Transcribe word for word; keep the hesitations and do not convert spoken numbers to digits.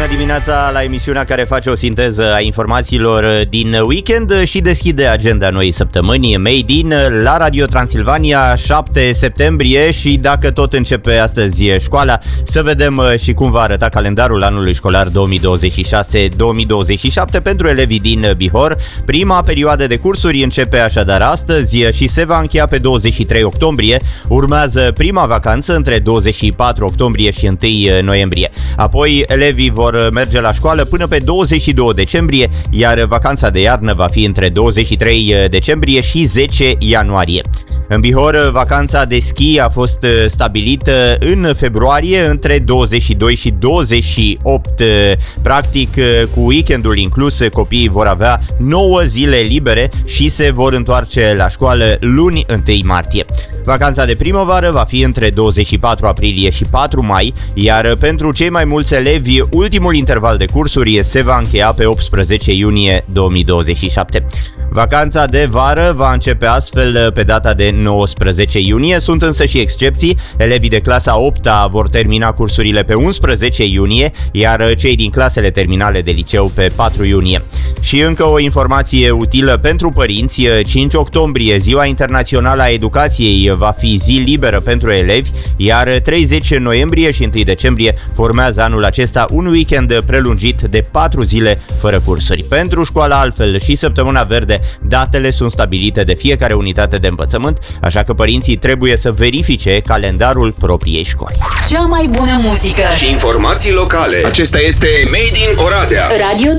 Bună dimineața la emisiunea care face o sinteză a informațiilor din weekend și deschide agenda noii săptămâni. Made in la Radio Transilvania, șapte septembrie, și dacă tot începe astăzi școala, să vedem și cum va arăta calendarul anului școlar două mii douăzeci și șase două mii douăzeci și șapte pentru elevii din Bihor. Prima perioadă de cursuri începe așadar astăzi și se va încheia pe douăzeci și trei octombrie. Urmează prima vacanță între douăzeci și patru octombrie și unu noiembrie. Apoi elevii vor merge la școală până pe douăzeci și doi decembrie, iar vacanța de iarnă va fi între douăzeci și trei decembrie și zece ianuarie. În Bihor, vacanța de schi a fost stabilită în februarie între douăzeci și doi și douăzeci și opt. Practic, cu weekendul inclus, copiii vor avea nouă zile libere și se vor întoarce la școală luni întâi martie. Vacanța de primăvară va fi între douăzeci și patru aprilie și patru mai, iar pentru cei mai mulți elevi, ultimul interval de cursuri se va încheia pe optsprezece iunie două mii douăzeci și șapte. Vacanța de vară va începe astfel pe data de nouăsprezece iunie, sunt însă și excepții. Elevii de clasa a opta vor termina cursurile pe unsprezece iunie, iar cei din clasele terminale de liceu pe patru iunie. Și încă o informație utilă pentru părinți: cinci octombrie, Ziua Internațională a Educației, va fi zi liberă pentru elevi, iar treizeci noiembrie și întâi decembrie formează anul acesta un weekend prelungit de patru zile fără cursuri. Pentru școala altfel și săptămâna verde, datele sunt stabilite de fiecare unitate de învățământ, așa că părinții trebuie să verifice calendarul propriei școli. Cea mai bună muzică și informații locale. Acesta este Made in Oradea. Radio